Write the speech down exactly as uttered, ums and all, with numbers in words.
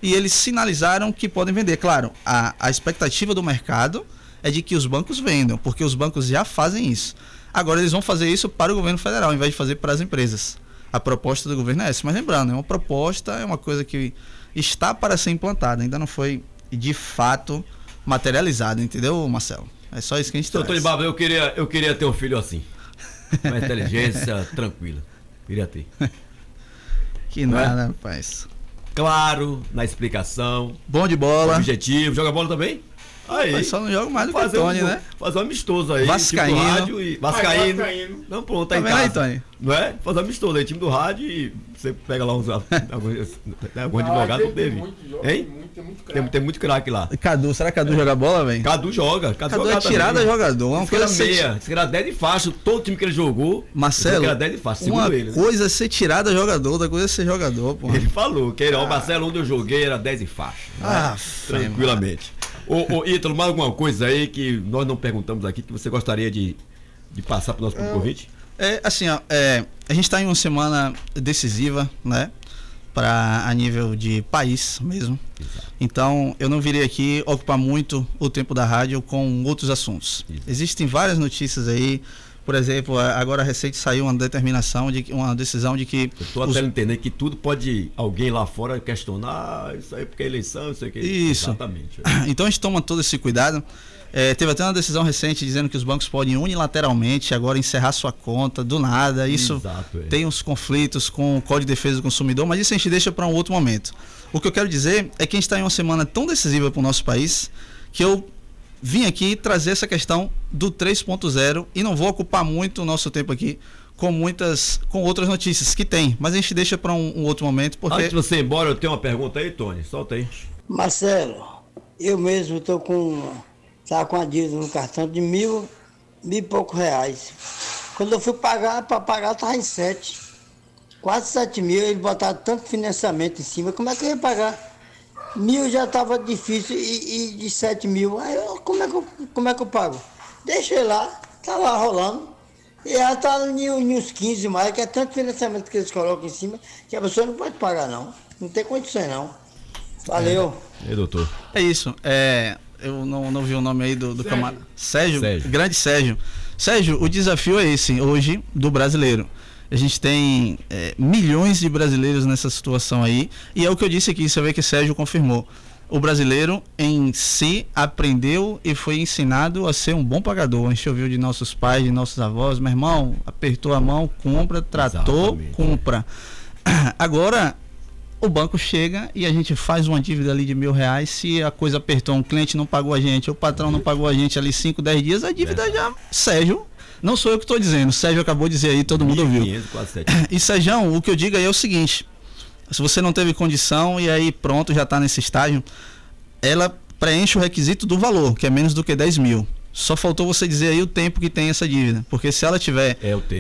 e eles sinalizaram que podem vender. Claro, a, a expectativa do mercado é de que os bancos vendam, porque os bancos já fazem isso. Agora eles vão fazer isso para o governo federal, ao invés de fazer para as empresas. A proposta do governo é essa. Mas lembrando, é uma proposta, é uma coisa que está para ser implantada, ainda não foi de fato materializada, entendeu, Marcelo? É só isso que a gente Doutor Barba, eu queria, eu queria ter um filho assim. Uma inteligência tranquila. Queria ter. Que nada, é? Rapaz. Claro, na explicação. Bom de bola. Objetivo. Joga bola também? Aí. Mas só não joga mais do que o Tony, um, né? Fazer um amistoso aí. Vascaíno. Time do rádio e... Vascaíno. Vascaíno. Não, pronto, tá, tá em casa. Aí, Tony? Não é? Fazer um amistoso aí, time do rádio e você pega lá uns... algum advogado não teve. Hein? Tem muito craque. Tem, tem muito craque lá. Cadu, será que Cadu é. joga bola, velho? Cadu joga. Cadu, Cadu é tirada jogador. Uma coisa meia. Se era dez de faixa, todo time que ele jogou. Marcelo, era dez de faixa, uma ele, coisa né? é ser tirada jogador, outra coisa é ser jogador, pô. Ele falou que era, ah. o Marcelo, onde eu joguei, era dez de faixa. Ah, né? Tranquilamente. Ô, ô Ítalo, mais alguma coisa aí que nós não perguntamos aqui que você gostaria de, de passar para o nosso público ouvinte? É, assim, ó, é, a gente está em uma semana decisiva, né? Para a nível de país mesmo. Exato. Então, eu não virei aqui ocupar muito o tempo da rádio com outros assuntos. Exato. Existem várias notícias aí. Por exemplo, agora recente saiu uma determinação, de uma decisão de que... Eu estou até os... entendendo que tudo pode alguém lá fora questionar, ah, isso aí porque é eleição, isso aqui. Isso. Exatamente. Então a gente toma todo esse cuidado. É, teve até uma decisão recente dizendo que os bancos podem unilateralmente agora encerrar sua conta do nada. Isso Exato, é. tem uns conflitos com o Código de Defesa do Consumidor, mas isso a gente deixa para um outro momento. O que eu quero dizer é que a gente está em uma semana tão decisiva para o nosso país que eu vim aqui trazer essa questão do três ponto zero e não vou ocupar muito o nosso tempo aqui com muitas, com outras notícias que tem, mas a gente deixa para um, um outro momento. Porque... Antes de você ir embora, eu tenho uma pergunta aí, Tony, solta aí. Marcelo, eu mesmo estou com, tá com a dívida no cartão de mil, mil e poucos reais. Quando eu fui pagar, para pagar estava em sete, quase sete mil, eles botaram tanto financiamento em cima, como é que eu ia pagar? Mil já estava difícil e, e de sete mil, aí eu, como, é que eu, como é que eu pago? Deixei lá, tá lá rolando, e já está em uns quinze mais, que é tanto financiamento que eles colocam em cima, que a pessoa não pode pagar não, não tem condições não. Valeu. É. E aí, doutor? É isso, é, eu não, não vi o nome aí do, do camarada. Sérgio, Sérgio, grande Sérgio. Sérgio, o desafio é esse hoje do brasileiro. A gente tem é, milhões de brasileiros nessa situação aí. E é o que eu disse aqui, você vê que Sérgio confirmou. O brasileiro em si aprendeu e foi ensinado a ser um bom pagador. A gente ouviu de nossos pais, de nossos avós. Meu irmão, apertou a mão, compra, tratou, Exatamente. compra. Agora, o banco chega e a gente faz uma dívida ali de mil reais. Se a coisa apertou, um cliente não pagou a gente, o patrão não pagou a gente ali cinco, dez dias, a dívida é. já... Sérgio... Não sou eu que estou dizendo, o Sérgio acabou de dizer aí, todo mundo ouviu. E Sérgio, o que eu digo aí é o seguinte, se você não teve condição e aí pronto, já está nesse estágio, ela preenche o requisito do valor, que é menos do que dez mil. Só faltou você dizer aí o tempo que tem essa dívida, porque se ela tiver... É o tempo.